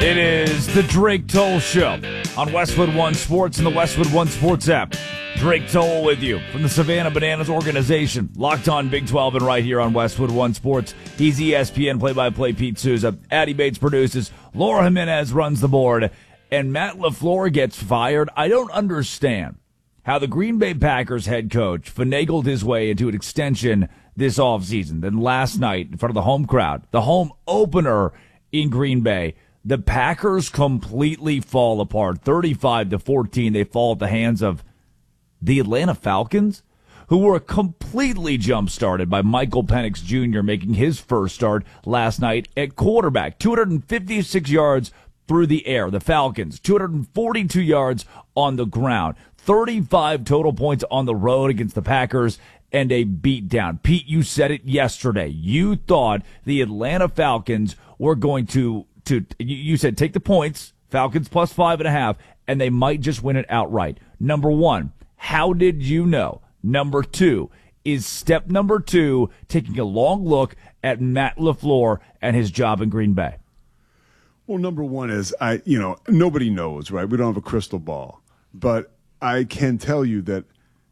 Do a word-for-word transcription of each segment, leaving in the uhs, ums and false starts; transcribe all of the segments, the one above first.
It is the Drake Toll Show on Westwood One Sports and the Westwood One Sports app. Drake Toll with you from the Savannah Bananas organization. Locked on Big twelve and right here on Westwood One Sports. He's E S P N play-by-play Pete Souza. Addie Bates produces. Laura Jimenez runs the board. And Matt LaFleur gets fired. I don't understand how the Green Bay Packers head coach finagled his way into an extension this offseason. Then last night in front of the home crowd, the home opener in Green Bay, the Packers completely fall apart. thirty-five to fourteen, they fall at the hands of the Atlanta Falcons, who were completely jump-started by Michael Penix Junior making his first start last night at quarterback. two hundred fifty-six yards through the air. The Falcons, two hundred forty-two yards on the ground. thirty-five total points on the road against the Packers and a beatdown. Pete, you said it yesterday. You thought the Atlanta Falcons were going to To you said take the points, Falcons plus five and a half, and they might just win it outright. Number one, how did you know? Number two, is step number two taking a long look at Matt LaFleur and his job in Green Bay? Well, number one is I, you know, nobody knows, right? We don't have a crystal ball, but I can tell you that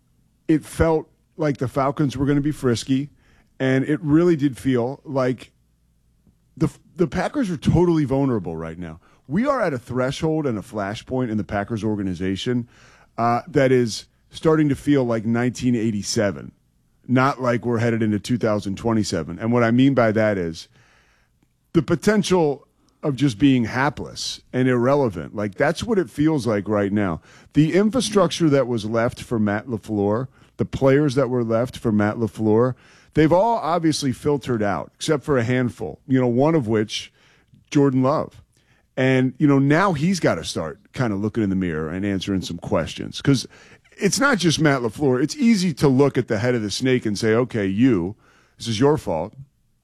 it felt like the Falcons were going to be frisky, and it really did feel like the the Packers are totally vulnerable right now. We are at a threshold and a flashpoint in the Packers organization uh, that is starting to feel like nineteen eighty-seven, not like we're headed into two thousand twenty-seven. And what I mean by that is the potential of just being hapless and irrelevant. Like, that's what it feels like right now. The infrastructure that was left for Matt LaFleur, the players that were left for Matt LaFleur, they've all obviously filtered out, except for a handful, you know, one of which, Jordan Love. And, you know, now he's got to start kind of looking in the mirror and answering some questions. Because it's not just Matt LaFleur. It's easy to look at the head of the snake and say, okay, you, this is your fault.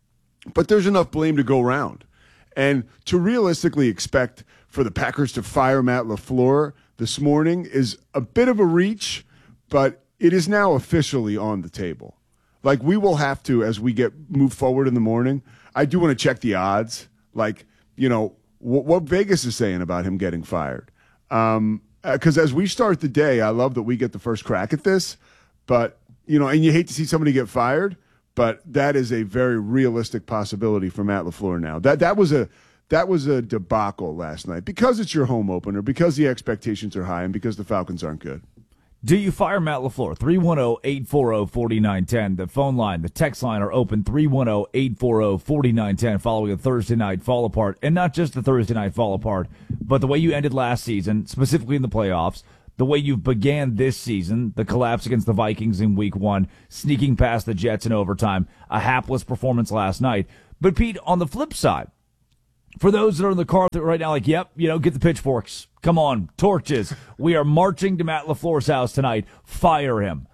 But there's enough blame to go around. And to realistically expect for the Packers to fire Matt LaFleur this morning is a bit of a reach, but it is now officially on the table. Like, we will have to, as we get move forward in the morning, I do want to check the odds. Like, you know, w- what Vegas is saying about him getting fired. Um, because as we start the day, I love that we get the first crack at this. But, you know, and you hate to see somebody get fired, but that is a very realistic possibility for Matt LaFleur now. That that was a that was a debacle last night because it's your home opener, because the expectations are high, and because the Falcons aren't good. Do you fire Matt LaFleur? three one zero, eight four zero, four nine one zero. The phone line, the text line are open, three one zero, eight four zero, four nine one zero, following a Thursday night fall apart. And not just the Thursday night fall apart, but the way you ended last season, specifically in the playoffs, the way you began this season, the collapse against the Vikings in week one, sneaking past the Jets in overtime, a hapless performance last night. But, Pete, on the flip side, for those that are in the car right now, like, yep, you know, get the pitchforks. Come on, torches. We are marching to Matt LaFleur's house tonight. Fire him.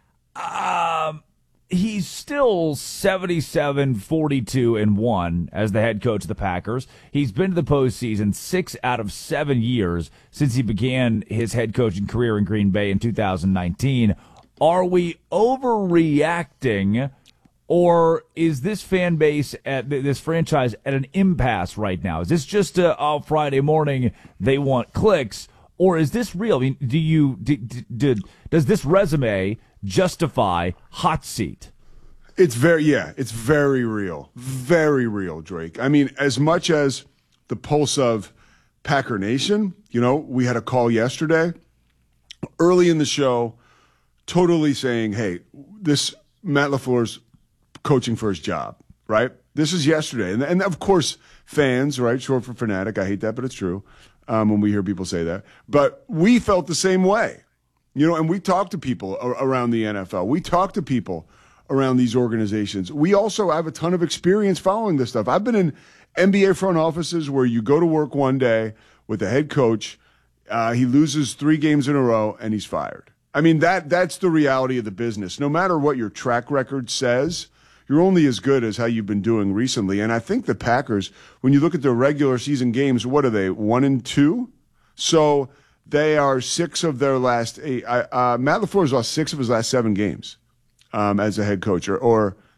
Um, he's still seventy-seven, forty-two, and one as the head coach of the Packers. He's been to the postseason six out of seven years since he began his head coaching career in Green Bay in two thousand nineteen. Are we overreacting? Or is this fan base, at this franchise, at an impasse right now? Is this just a oh, Friday morning, they want clicks? Or is this real? I mean, do you do, do, does this resume justify hot seat? It's very, yeah, it's very real. Very real, Drake. I mean, as much as the pulse of Packer Nation, you know, we had a call yesterday, early in the show, totally saying, hey, this Matt LaFleur's coaching for his job, right? This is yesterday. And, and of course, fans, right? Short for fanatic. I hate that, but it's true um, when we hear people say that. But we felt the same way, you know, and we talked to people around the N F L. We talked to people around these organizations. We also have a ton of experience following this stuff. I've been in N B A front offices where you go to work one day with the head coach, uh, he loses three games in a row, and he's fired. I mean, that that's the reality of the business. No matter what your track record says, you're only as good as how you've been doing recently. And I think the Packers, when you look at their regular season games, what are they, one and two? So they are six of their last eight. Uh, Matt LaFleur's lost six of his last seven games um, as a head coach, or, or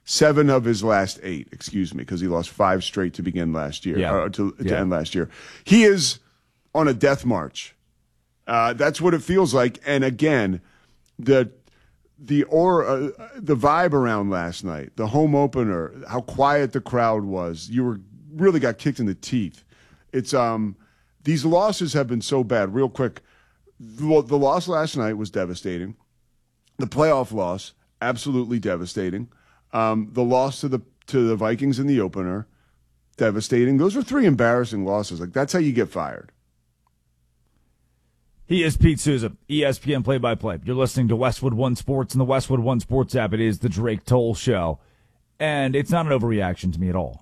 Seven of his last eight, excuse me, because he lost five straight to begin last year, yeah. or to, to yeah. end last year. He is on a death march. Uh, that's what it feels like. And again, the the or uh, the vibe around last night, the home opener, how quiet the crowd was. You were really got kicked in the teeth. It's um these losses have been so bad. Real quick, the, the loss last night was devastating. The playoff loss, absolutely devastating. Um, the loss to the to the Vikings in the opener, devastating. Those are three embarrassing losses. Like, that's how you get fired. He is Pete Souza, E S P N play-by-play. You're listening to Westwood One Sports and the Westwood One Sports app. It is the Drake Toll Show, and it's not an overreaction to me at all.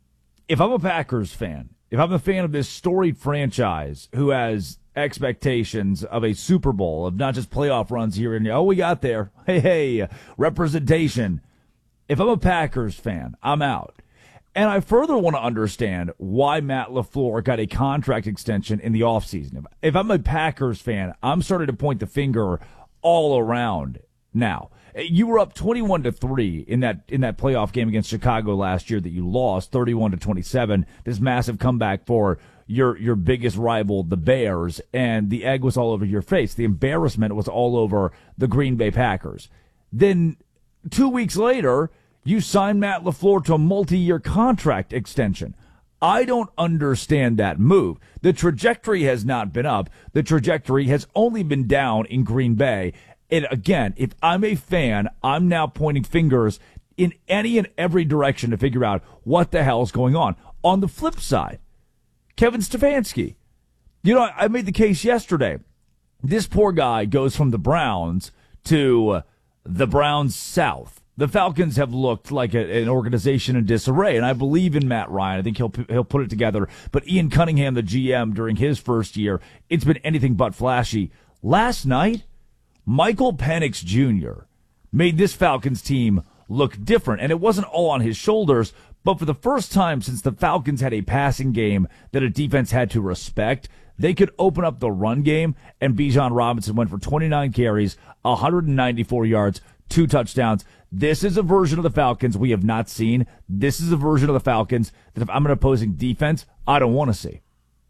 If I'm a Packers fan, if I'm a fan of this storied franchise who has expectations of a Super Bowl, of not just playoff runs here and there, oh, we got there, hey, hey, representation. If I'm a Packers fan, I'm out. And I further want to understand why Matt LaFleur got a contract extension in the offseason. If I'm a Packers fan, I'm starting to point the finger all around now. You were up twenty-one to three in that in that playoff game against Chicago last year that you lost thirty-one to twenty-seven. This massive comeback for your your biggest rival, the Bears, and the egg was all over your face. The embarrassment was all over the Green Bay Packers. Then two weeks later, you signed Matt LaFleur to a multi-year contract extension. I don't understand that move. The trajectory has not been up. The trajectory has only been down in Green Bay. And again, if I'm a fan, I'm now pointing fingers in any and every direction to figure out what the hell is going on. On the flip side, Kevin Stefanski. You know, I made the case yesterday. This poor guy goes from the Browns to the Browns South. The Falcons have looked like a, an organization in disarray, and I believe in Matt Ryan. I think he'll he'll put it together. But Ian Cunningham, the G M, during his first year, it's been anything but flashy. Last night, Michael Penix Junior made this Falcons team look different, and it wasn't all on his shoulders, but for the first time since the Falcons had a passing game that a defense had to respect, they could open up the run game, and Bijan Robinson went for twenty-nine carries, one hundred ninety-four yards, two touchdowns. This is a version of the Falcons we have not seen. This is a version of the Falcons that if I'm an opposing defense, I don't want to see.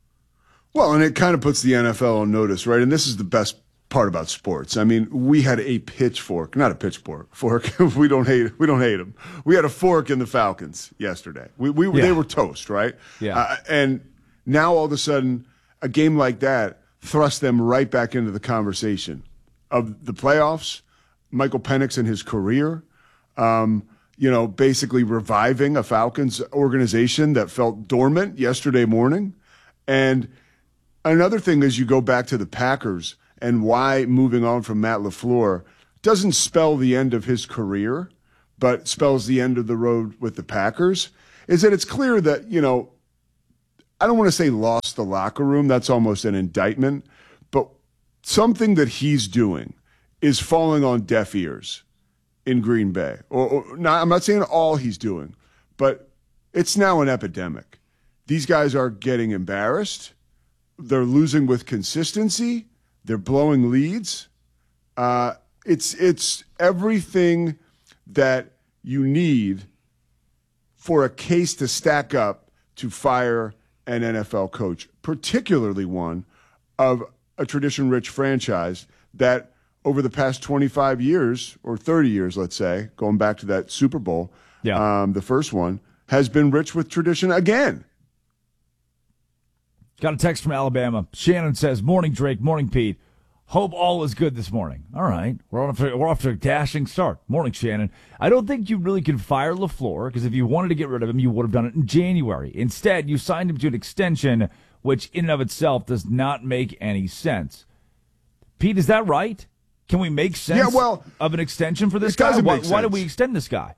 Well, and it kind of puts the N F L on notice, right? And this is the best part about sports. I mean, we had a pitchfork, not a pitchfork, fork. we don't hate, we don't hate them. We had a fork in the Falcons yesterday. We, we, yeah. They were toast, right? Yeah. Uh, and now all of a sudden, a game like that thrusts them right back into the conversation of the playoffs. Michael Penix and his career, um, you know, basically reviving a Falcons organization that felt dormant yesterday morning. And another thing is you go back to the Packers and why moving on from Matt LaFleur doesn't spell the end of his career, but spells the end of the road with the Packers, is that it's clear that, you know, I don't want to say lost the locker room. That's almost an indictment. But something that he's doing is falling on deaf ears in Green Bay. Or, or not, I'm not saying all he's doing, but it's now an epidemic. These guys are getting embarrassed. They're losing with consistency. They're blowing leads. Uh, it's it's everything that you need for a case to stack up to fire an N F L coach, particularly one of a tradition-rich franchise that over the past twenty-five years or thirty years, let's say, going back to that Super Bowl, yeah. um, the first one, has been rich with tradition again. Got a text from Alabama. Shannon says, morning, Drake. Morning, Pete. Hope all is good this morning. All right. We're off to, we're off to a dashing start. Morning, Shannon. I don't think you really can fire LaFleur because if you wanted to get rid of him, you would have done it in January. Instead, you signed him to an extension, which in and of itself does not make any sense. Pete, is that right? Can we make sense yeah, well, of an extension for this it guy? doesn't Why, make sense. why did we extend this guy?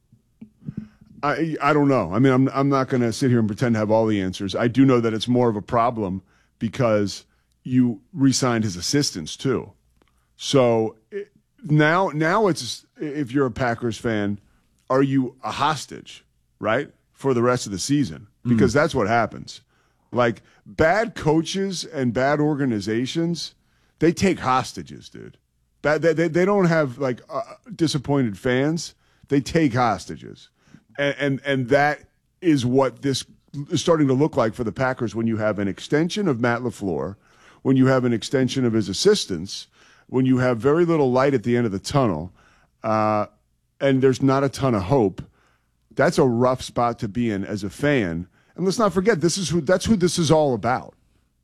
I I don't know. I mean, I'm I'm not going to sit here and pretend to have all the answers. I do know that it's more of a problem because you re-signed his assistants too. So it, now now it's if you're a Packers fan, are you a hostage, right, for the rest of the season? Because mm-hmm. that's what happens. Like bad coaches and bad organizations, they take hostages, dude. Bad, they they, they don't have like uh, disappointed fans. They take hostages. And, and, and that is what this is starting to look like for the Packers when you have an extension of Matt LaFleur, when you have an extension of his assistants, when you have very little light at the end of the tunnel, uh, and there's not a ton of hope. That's a rough spot to be in as a fan. And let's not forget, this is who that's who this is all about.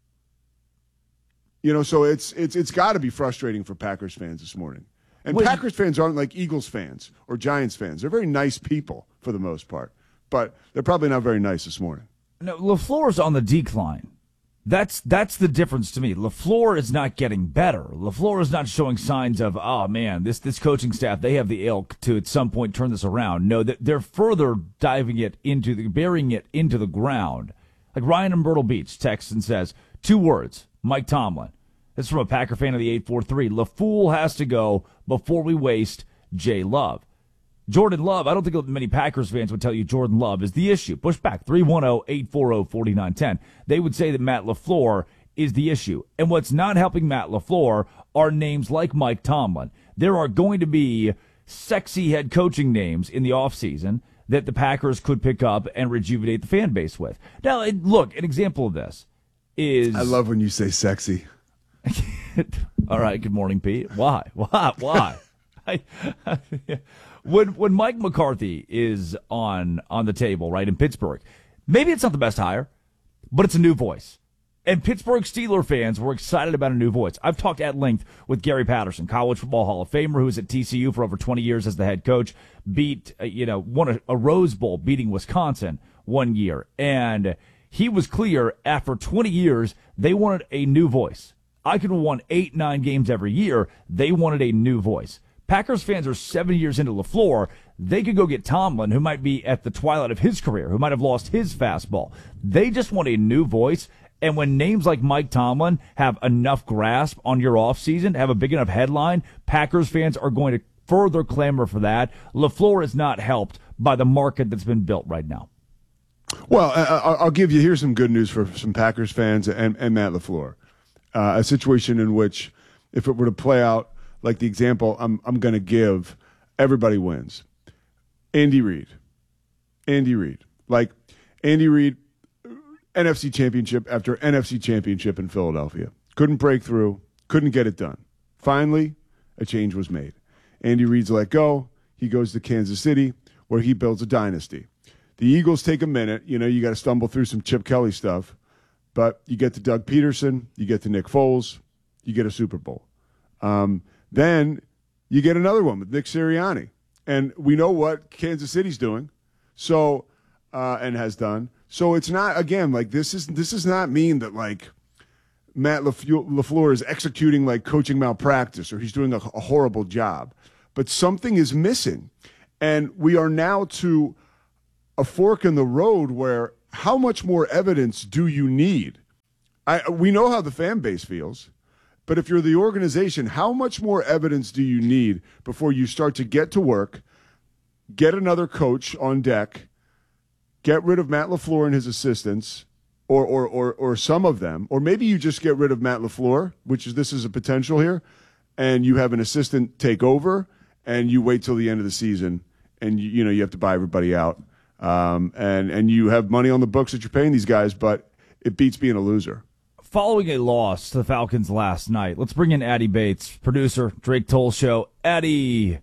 You know, so it's it's it's got to be frustrating for Packers fans this morning. And Wait. Packers fans aren't like Eagles fans or Giants fans. They're very nice people for the most part, but they're probably not very nice this morning. No, LaFleur's on the decline. That's that's the difference to me. LaFleur is not getting better. LaFleur is not showing signs of, oh man, this this coaching staff, they have the ilk to at some point turn this around. No, that they're further diving it into the burying it into the ground. Like Ryan in Myrtle Beach texts and says, two words, Mike Tomlin. This is from a Packer fan of the eight four three. LaFool has to go before we waste J Love. Jordan Love, I don't think many Packers fans would tell you Jordan Love is the issue. Push back, three one zero, eight four zero, four nine one zero. They would say that Matt LaFleur is the issue. And what's not helping Matt LaFleur are names like Mike Tomlin. There are going to be sexy head coaching names in the offseason that the Packers could pick up and rejuvenate the fan base with. Now, look, an example of this is... I love when you say sexy. All right, good morning, Pete. Why? Why? Why? I, when when Mike McCarthy is on on the table, right, in Pittsburgh, maybe it's not the best hire, but it's a new voice. And Pittsburgh Steelers fans were excited about a new voice. I've talked at length with Gary Patterson, College Football Hall of Famer, who was at T C U for over twenty years as the head coach, beat, uh, you know, won a, a Rose Bowl beating Wisconsin one year. And he was clear after twenty years, they wanted a new voice. I could have won eight, nine games every year. They wanted a new voice. Packers fans are seven years into LaFleur. They could go get Tomlin, who might be at the twilight of his career, who might have lost his fastball. They just want a new voice. And when names like Mike Tomlin have enough grasp on your offseason, have a big enough headline, Packers fans are going to further clamor for that. LaFleur is not helped by the market that's been built right now. Well, I'll give you, here's some good news for some Packers fans and, and Matt LaFleur. Uh, a situation in which, if it were to play out like the example I'm I'm going to give, everybody wins. Andy Reid. Andy Reid. Like, Andy Reid, N F C championship after N F C championship in Philadelphia. Couldn't break through. Couldn't get it done. Finally, a change was made. Andy Reid's let go. He goes to Kansas City, where he builds a dynasty. The Eagles take a minute. You know, you got to stumble through some Chip Kelly stuff. But you get to Doug Peterson, you get to Nick Foles, you get a Super Bowl. Um, then you get another one with Nick Sirianni. And we know what Kansas City's doing, so uh, and has done. So it's not, again, like this is this does not mean that like Matt LaFleur is executing like coaching malpractice or he's doing a, a horrible job. But something is missing. And we are now to a fork in the road where how much more evidence do you need? I, we know how the fan base feels, but if you're the organization, how much more evidence do you need before you start to get to work, get another coach on deck, get rid of Matt LaFleur and his assistants, or or or or some of them, or maybe you just get rid of Matt LaFleur, which is this is a potential here, and you have an assistant take over, and you wait till the end of the season, and you, you know you have to buy everybody out. Um, and, and you have money on the books that you're paying these guys, but it beats being a loser. Following a loss to the Falcons last night, let's bring in Addy Bates, producer, Drake Toll Show. Addy,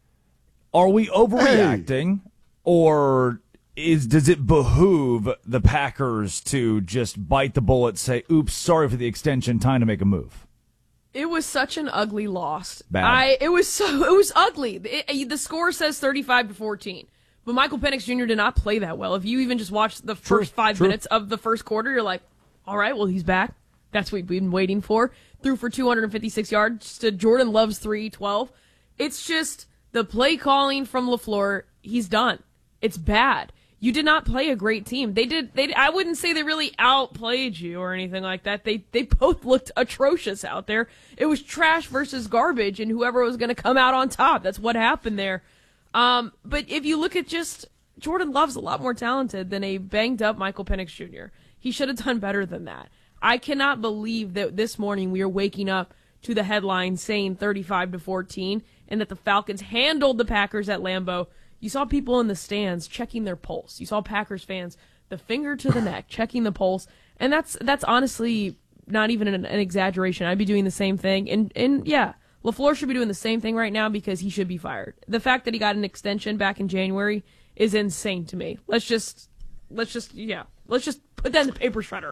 are we overreacting, hey. or is does it behoove the Packers to just bite the bullet, say, oops, sorry for the extension, time to make a move? It was such an ugly loss. Bad. I it was so it was ugly. It, the score says thirty-five to fourteen. But Michael Penix Junior did not play that well. If you even just watched the first true, five true. minutes of the first quarter, you're like, all right, well, he's back. That's what we've been waiting for. Threw for two hundred fifty-six yards to Jordan Love's three twelve. It's just the play calling from LaFleur, he's done. It's bad. You did not play a great team. They did. They. I wouldn't say they really outplayed you or anything like that. They they both looked atrocious out there. It was trash versus garbage, and whoever was going to come out on top. That's what happened there. Um, but if you look at just Jordan Love's a lot more talented than a banged up Michael Penix Junior He should have done better than that. I cannot believe that this morning we are waking up to the headline saying thirty-five to fourteen, and that the Falcons handled the Packers at Lambeau. You saw people in the stands checking their pulse. You saw Packers fans, the finger to the neck, checking the pulse. And that's that's honestly not even an, an exaggeration. I'd be doing the same thing. And, and yeah, LaFleur should be doing the same thing right now because he should be fired. The fact that he got an extension back in January is insane to me. Let's just, let's just, yeah, let's just put that in the paper shredder.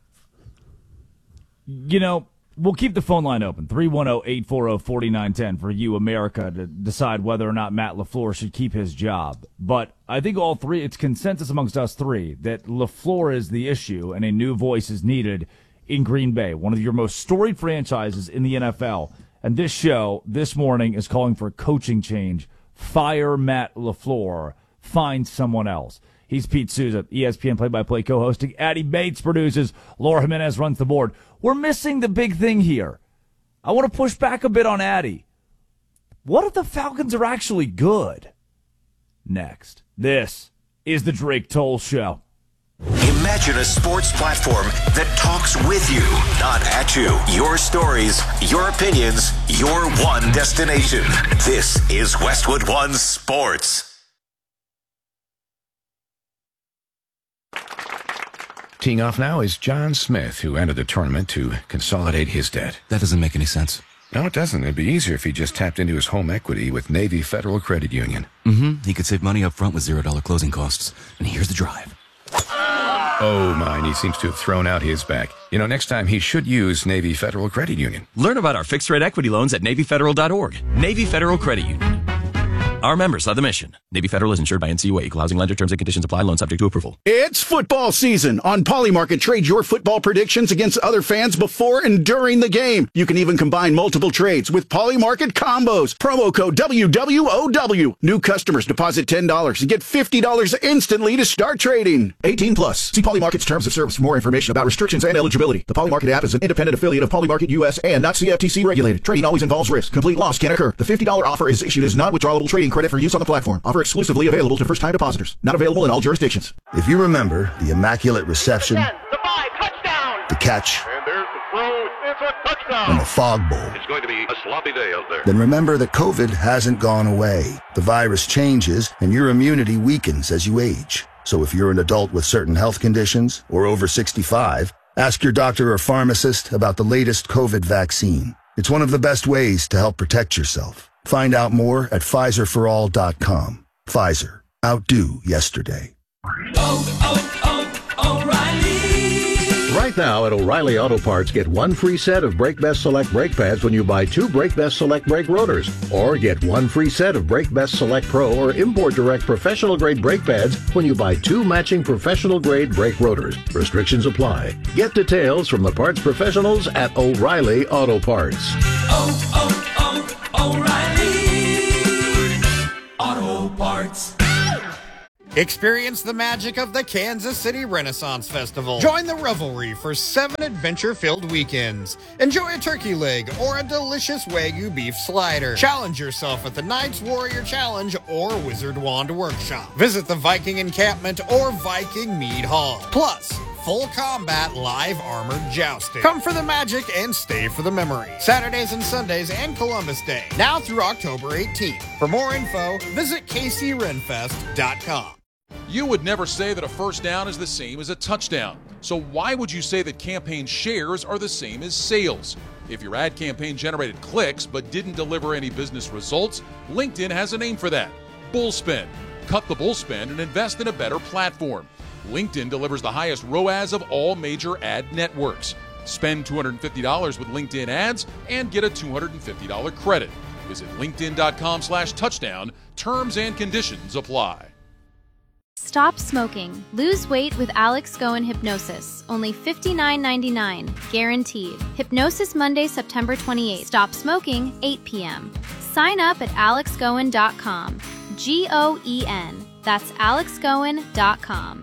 You know, we'll keep the phone line open, three one zero, eight four zero, four nine one zero for you, America, to decide whether or not Matt LaFleur should keep his job. But I think all three, it's consensus amongst us three that LaFleur is the issue and a new voice is needed in Green Bay, one of your most storied franchises in the N F L. And this show this morning is calling for a coaching change. Fire Matt LaFleur. Find someone else. He's Pete Souza, E S P N play-by-play co-hosting. Addie Bates produces. Laura Jimenez runs the board. We're missing the big thing here. I want to push back a bit on Addie. What if the Falcons are actually good? Next. This is the Drake Toll Show. Imagine a sports platform that talks with you, not at you. Your stories, your opinions, your one destination. This is Westwood One Sports. Teeing off now is John Smith, who entered the tournament to consolidate his debt. That doesn't make any sense. No, it doesn't. It'd be easier if he just tapped into his home equity with Navy Federal Credit Union. Mm-hmm. He could save money up front with zero dollar closing costs. And here's the drive. Oh, my, and he seems to have thrown out his back. You know, next time he should use Navy Federal Credit Union. Learn about our fixed-rate equity loans at Navy Federal dot org. Navy Federal Credit Union. Our members are the mission. Navy Federal is insured by N C U A. Equal housing lender. Terms and conditions apply. Loan subject to approval. It's football season. On Polymarket, trade your football predictions against other fans before and during the game. You can even combine multiple trades with Polymarket combos. Promo code W W O W. New customers deposit ten dollars and get fifty dollars instantly to start trading. eighteen plus. See Polymarket's terms of service for more information about restrictions and eligibility. The Polymarket app is an independent affiliate of Polymarket U S and not C F T C regulated. Trading always involves risk. Complete loss can occur. The fifty dollars offer is issued as non-withdrawable trading credit for use on the platform. Offer exclusively available to first-time depositors. Not available in all jurisdictions. If you remember the immaculate reception, ten, the five, touchdown. the catch, and there's the throw. It's a touchdown. and the fog bowl, It's going to be a sloppy day out there. then remember that COVID hasn't gone away. The virus changes, and your immunity weakens as you age. So if you're an adult with certain health conditions or over sixty-five, ask your doctor or pharmacist about the latest COVID vaccine. It's one of the best ways to help protect yourself. Find out more at Pfizer for all dot com. Pfizer. Outdo yesterday. Oh, oh, oh, O'Reilly! Right now at O'Reilly Auto Parts, get one free set of Brake Best Select brake pads when you buy two Brake Best Select brake rotors. Or get one free set of Brake Best Select Pro or Import Direct professional grade brake pads when you buy two matching professional grade brake rotors. Restrictions apply. Get details from the parts professionals at O'Reilly Auto Parts. Oh, oh, oh, O'Reilly Auto Parts. Experience the magic of the Kansas City Renaissance Festival. Join the revelry for seven adventure-filled weekends. Enjoy a turkey leg or a delicious Wagyu beef slider. Challenge yourself at the Knights Warrior Challenge or Wizard Wand Workshop. Visit the Viking Encampment or Viking Mead Hall. Plus, full combat live armored jousting. Come for the magic and stay for the memory. Saturdays and Sundays and Columbus Day. Now through October eighteenth. For more info, visit K C Renfest dot com. You would never say that a first down is the same as a touchdown. So why would you say that campaign shares are the same as sales? If your ad campaign generated clicks but didn't deliver any business results, LinkedIn has a name for that. Bullspend. Cut the bullspend and invest in a better platform. LinkedIn delivers the highest R O A S of all major ad networks. Spend two hundred fifty dollars with LinkedIn ads and get a two hundred fifty dollars credit. Visit linkedin.com slash touchdown. Terms and conditions apply. Stop smoking. Lose weight with Alex Go and Hypnosis. Only fifty-nine ninety-nine. Guaranteed. Hypnosis Monday, September twenty-eighth. Stop smoking, eight p.m. Sign up at alex goen dot com. G O E N. That's alex goen dot com.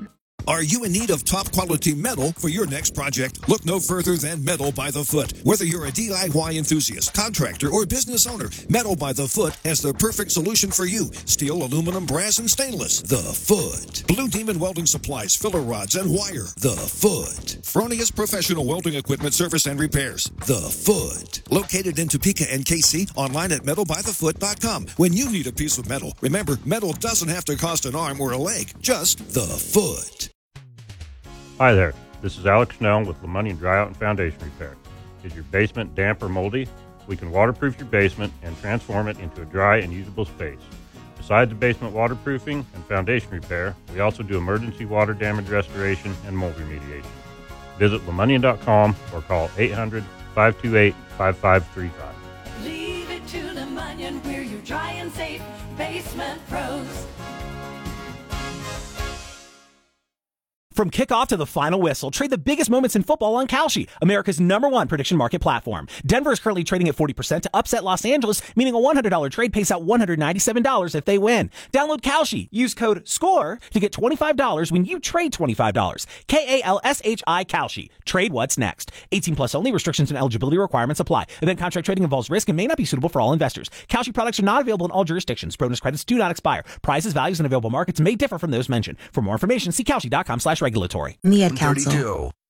Are you in need of top quality metal for your next project? Look no further than Metal by the Foot. Whether you're a D I Y enthusiast, contractor, or business owner, Metal by the Foot has the perfect solution for you. Steel, aluminum, brass, and stainless. The Foot. Blue Demon Welding Supplies, filler rods, and wire. The Foot. Fronius Professional Welding Equipment Service and Repairs. The Foot. Located in Topeka and K C, online at metal by the foot dot com. When you need a piece of metal, remember, metal doesn't have to cost an arm or a leg, just the foot. Hi there, this is Alex Snell with LeMoney Dry Out and Foundation Repair. Is your basement damp or moldy? We can waterproof your basement and transform it into a dry and usable space. Besides the basement waterproofing and foundation repair, we also do emergency water damage restoration and mold remediation. Visit lemonnian dot com or call eight hundred, five two eight, five five three five. Leave it to LeMonnian, we're your dry and safe basement pros. From kickoff to the final whistle, trade the biggest moments in football on Kalshi, America's number one prediction market platform. Denver is currently trading at forty percent to upset Los Angeles, meaning a one hundred dollars trade pays out one hundred ninety-seven dollars if they win. Download Kalshi. Use code SCORE to get twenty-five dollars when you trade twenty-five dollars. K A L S H I Kalshi. Trade what's next. eighteen plus only. Restrictions and eligibility requirements apply. Event contract trading involves risk and may not be suitable for all investors. Kalshi products are not available in all jurisdictions. Bonus credits do not expire. Prices, values, and available markets may differ from those mentioned. For more information, see Kalshi dot com slash regulatory. The Ad Council.